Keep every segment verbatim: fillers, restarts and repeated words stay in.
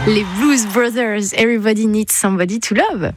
Les Blues Brothers, Everybody Needs Somebody to Love.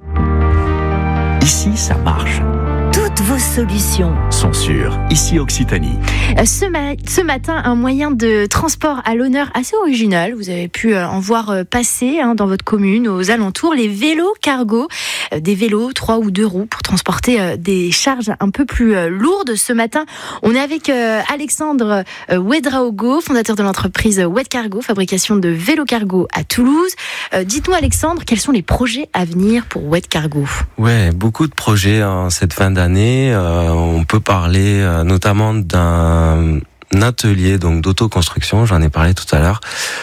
Ici, ça marche. Toutes vos solutions sont sur Ici Occitanie. Ce, ma- ce matin, un moyen de transport à l'honneur assez original. Vous avez pu en voir passer hein, dans votre commune, aux alentours, les vélos cargo. Des vélos, trois ou deux roues pour transporter des charges un peu plus lourdes. Ce matin, on est avec Alexandre Ouedraogo, fondateur de l'entreprise Oued Cargo, fabrication de vélos cargo à Toulouse. Dites-nous Alexandre, quels sont les projets à venir pour Oued Cargo ? Ouais, beaucoup de projets en cette fin d'année. Euh, on peut parler euh, notamment d'un atelier donc d'autoconstruction, j'en ai parlé tout à l'heure.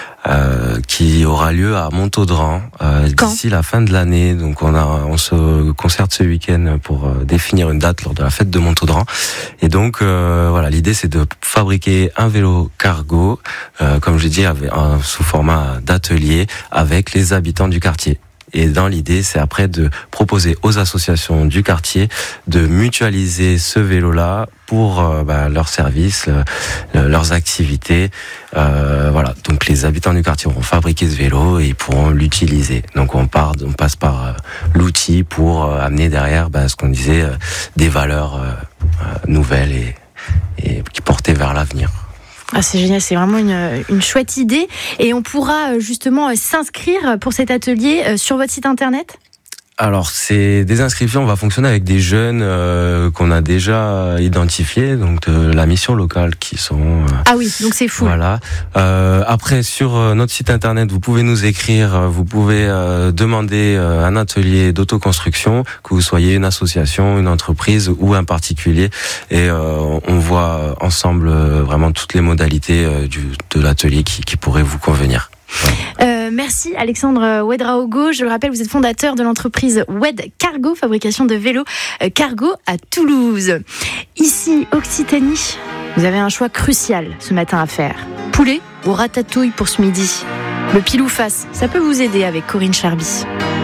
Euh, qui aura lieu à Montaudran euh, d'ici la fin de l'année. Donc on a, on se concerte ce week-end pour euh, définir une date lors de la fête de Montaudran. Et donc euh, voilà, l'idée c'est de fabriquer un vélo cargo, euh, comme je dis, avec, euh, sous format d'atelier avec les habitants du quartier. Et dans l'idée, c'est après de proposer aux associations du quartier de mutualiser ce vélo-là pour euh, bah, leurs services, le, leurs activités. Euh, voilà. Donc les habitants du quartier auront fabriqué ce vélo et ils pourront l'utiliser. Donc on part, on passe par euh, l'outil pour euh, amener derrière, bah, ce qu'on disait, euh, des valeurs euh, euh, nouvelles et, et qui portaient vers l'avenir. Ah, c'est génial, c'est vraiment une, une chouette idée. Et on pourra justement s'inscrire pour cet atelier sur votre site internet ? Alors, c'est des inscriptions, on va fonctionner avec des jeunes euh, qu'on a déjà identifiés, donc de la mission locale qui sont... Euh, ah oui, donc c'est fou. Voilà. Euh, après, sur notre site internet, vous pouvez nous écrire, vous pouvez euh, demander euh, un atelier d'autoconstruction, que vous soyez une association, une entreprise ou un particulier, et euh, on voit ensemble euh, vraiment toutes les modalités euh, du, de l'atelier qui, qui pourraient vous convenir. Euh, merci Alexandre Ouedraogo. Je le rappelle, vous êtes fondateur de l'entreprise Oued Cargo, fabrication de vélos cargo à Toulouse. Ici, Occitanie, vous avez un choix crucial ce matin à faire. Poulet ou ratatouille pour ce midi ? Le pile ou face, ça peut vous aider avec Corinne Charby.